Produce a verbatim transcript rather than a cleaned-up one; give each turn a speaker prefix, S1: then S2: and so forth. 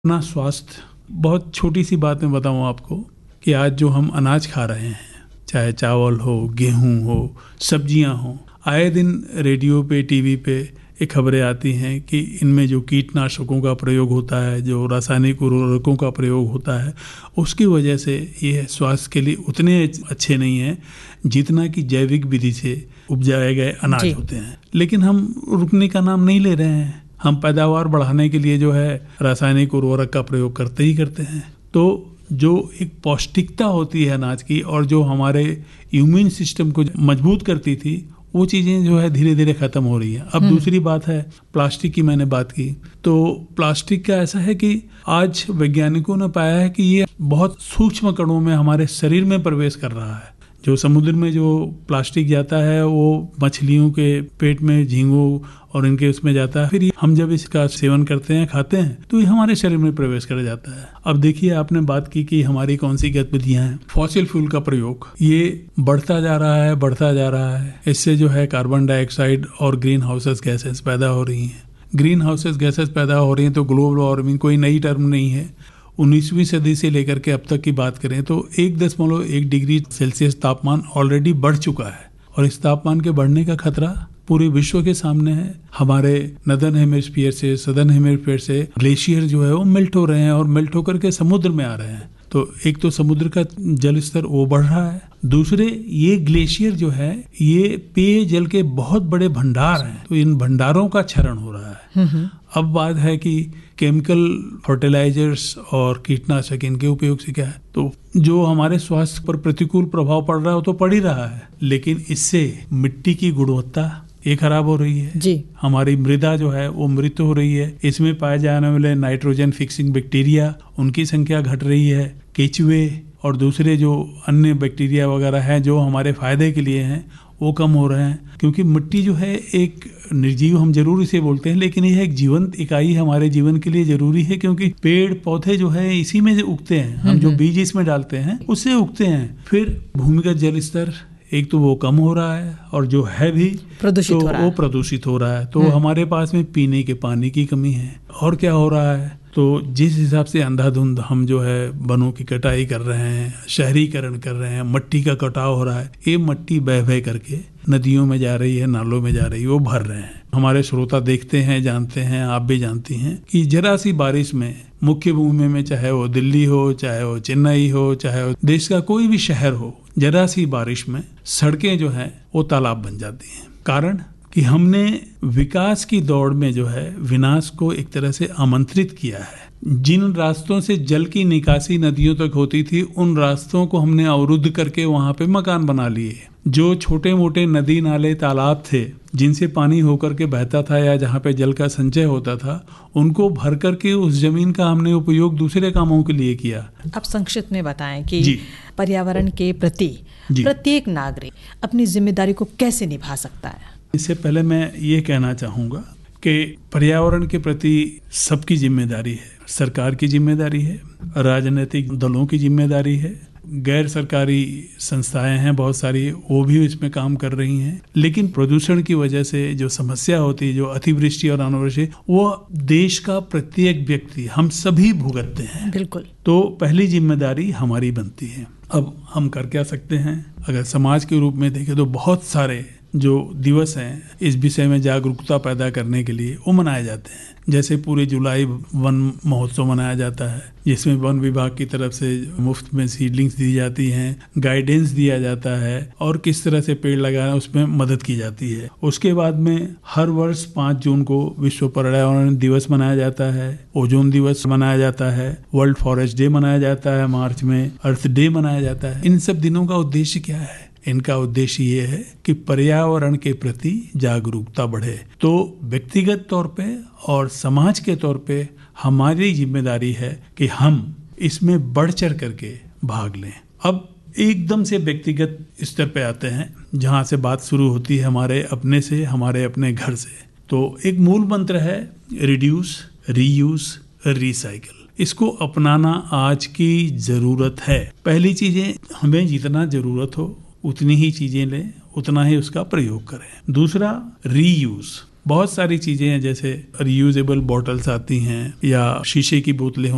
S1: अपना स्वास्थ्य, बहुत छोटी सी बात मैं बताऊं आपको कि आज जो हम अनाज खा रहे हैं, चाहे चावल हो, गेहूं हो, सब्जियां हो, आए दिन रेडियो पे, टीवी पे ये खबरें आती हैं कि इनमें जो कीटनाशकों का प्रयोग होता है, जो रासायनिक उर्वरकों का प्रयोग होता है, उसकी वजह से ये स्वास्थ्य के लिए उतने अच्छे नहीं हैं जितना कि जैविक विधि से उपजाए गए अनाज होते हैं। लेकिन हम रुकने का नाम नहीं ले रहे हैं। हम पैदावार बढ़ाने के लिए जो है रासायनिक उर्वरक का प्रयोग करते ही करते हैं। तो जो एक पौष्टिकता होती है अनाज की और जो हमारे इम्यून सिस्टम को मजबूत करती थी, वो चीज़ें जो है धीरे धीरे खत्म हो रही हैं। अब दूसरी बात है प्लास्टिक की, मैंने बात की तो प्लास्टिक का ऐसा है कि आज वैज्ञानिकों ने पाया है कि ये बहुत सूक्ष्म कणों में हमारे शरीर में प्रवेश कर रहा है। जो समुद्र में जो प्लास्टिक जाता है वो मछलियों के पेट में, झींगों और इनके उसमें जाता है, फिर हम जब इसका सेवन करते हैं, खाते हैं, तो ये हमारे शरीर में प्रवेश कर जाता है। अब देखिए, आपने बात की कि हमारी कौन सी गतिविधियां हैं। फॉसिल फ्यूल का प्रयोग ये बढ़ता जा रहा है बढ़ता जा रहा है इससे जो है कार्बन डाइऑक्साइड और ग्रीन हाउसेस गैसेस पैदा हो रही हैं। ग्रीन हाउसेस गैसेस पैदा हो रही हैं तो ग्लोबल वार्मिंग कोई नई टर्म नहीं है। उन्नीसवीं सदी से लेकर के अब तक की बात करें तो एक दशमलव एक डिग्री सेल्सियस तापमान ऑलरेडी बढ़ चुका है और इस तापमान के बढ़ने का खतरा पूरे विश्व के सामने है। हमारे नदर्न हेमिस्फीयर से, सदर्न हेमिस्फीयर से ग्लेशियर जो है वो मेल्ट हो रहे हैं और मेल्ट होकर के समुद्र में आ रहे हैं। तो एक तो समुद्र का जल स्तर वो बढ़ रहा है, दूसरे ये ग्लेशियर जो है ये पेय जल के बहुत बड़े भंडार हैं, तो इन भंडारों का क्षरण हो रहा है। अब बात है कि केमिकल फर्टिलाइजर्स और कीटनाशक, इनके उपयोग से क्या है, तो जो हमारे स्वास्थ्य पर प्रतिकूल प्रभाव पड़ रहा है वो तो पड़ ही रहा है, लेकिन इससे मिट्टी की गुणवत्ता ये खराब हो रही है जी। हमारी मृदा जो है वो मृत हो रही है। इसमें पाए जाने वाले नाइट्रोजन फिक्सिंग बैक्टीरिया, उनकी संख्या घट रही है। केचुए और दूसरे जो अन्य बैक्टीरिया वगैरह हैं जो हमारे फायदे के लिए हैं वो कम हो रहे हैं, क्योंकि मिट्टी जो है एक निर्जीव हम जरूर इसे बोलते हैं, लेकिन यह एक जीवंत इकाई हमारे जीवन के लिए जरूरी है, क्योंकि पेड़ पौधे जो है इसी में उगते हैं। हम जो बीज इसमें डालते हैं उससे उगते हैं। फिर भूमिगत जल स्तर एक तो वो कम हो रहा है और जो है भी
S2: प्रदूषित
S1: तो
S2: हो रहा
S1: वो
S2: है।
S1: प्रदूषित हो रहा है। तो हमारे पास में पीने के पानी की कमी है। और क्या हो रहा है, तो जिस हिसाब से अंधाधुंध हम जो है वनों की कटाई कर रहे हैं, शहरीकरण कर रहे हैं, मट्टी का कटाव हो रहा है, ये मट्टी बह बह करके नदियों में जा रही है, नालों में जा रही है, वो भर रहे हैं। हमारे श्रोता देखते हैं, जानते हैं, आप भी जानती हैं कि जरा सी बारिश में मुख्य भूमि में, चाहे वो दिल्ली हो, चाहे वो चेन्नई हो, चाहे वो देश का कोई भी शहर हो, जरा सी बारिश में सड़कें जो है वो तालाब बन जाती हैं। कारण कि हमने विकास की दौड़ में जो है विनाश को एक तरह से आमंत्रित किया है। जिन रास्तों से जल की निकासी नदियों तक होती थी, उन रास्तों को हमने अवरुद्ध करके वहां पे मकान बना लिए। जो छोटे मोटे नदी नाले तालाब थे जिनसे पानी होकर के बहता था या जहाँ पे जल का संचय होता था, उनको भर करके उस जमीन का हमने उपयोग दूसरे कामों के लिए किया।
S2: आप संक्षिप्त में बताएं कि पर्यावरण के प्रति प्रत्येक नागरिक अपनी जिम्मेदारी को कैसे निभा सकता है।
S1: इससे पहले मैं ये कहना चाहूँगा कि पर्यावरण के प्रति सबकी जिम्मेदारी है। सरकार की जिम्मेदारी है, राजनीतिक दलों की जिम्मेदारी है, गैर सरकारी संस्थाएं हैं बहुत सारी, वो भी इसमें काम कर रही हैं। लेकिन प्रदूषण की वजह से जो समस्या होती है, जो अतिवृष्टि और अनावृष्टि, वो देश का प्रत्येक व्यक्ति, हम सभी भुगतते हैं।
S2: बिल्कुल।
S1: तो पहली जिम्मेदारी हमारी बनती है। अब हम कर क्या सकते हैं? अगर समाज के रूप में देखें तो बहुत सारे जो दिवस हैं इस विषय में जागरूकता पैदा करने के लिए वो मनाए जाते हैं। जैसे पूरे जुलाई वन महोत्सव मनाया जाता है, जिसमें वन विभाग की तरफ से मुफ्त में सीडलिंग्स दी जाती हैं, गाइडेंस दिया जाता है और किस तरह से पेड़ लगाना उसमें मदद की जाती है। उसके बाद में हर वर्ष पाँच जून को विश्व पर्यावरण दिवस मनाया जाता है, ओजोन दिवस मनाया जाता है, वर्ल्ड फॉरेस्ट डे मनाया जाता है, मार्च में अर्थ डे मनाया जाता है। इन सब दिनों का उद्देश्य क्या है? इनका उद्देश्य ये है कि पर्यावरण के प्रति जागरूकता बढ़े। तो व्यक्तिगत तौर पे और समाज के तौर पे हमारी जिम्मेदारी है कि हम इसमें बढ़ चढ़ करके भाग लें। अब एकदम से व्यक्तिगत स्तर पे आते हैं, जहाँ से बात शुरू होती है हमारे अपने से, हमारे अपने घर से। तो एक मूल मंत्र है रिड्यूस, रीयूज, रिसाइकिल। इसको अपनाना आज की जरूरत है। पहली चीजें, हमें जितना जरूरत हो उतनी ही चीजें लें, उतना ही उसका प्रयोग करें। दूसरा, रीयूज। बहुत सारी चीजें हैं, जैसे रियूजेबल बॉटल्स आती हैं या शीशे की बोतलें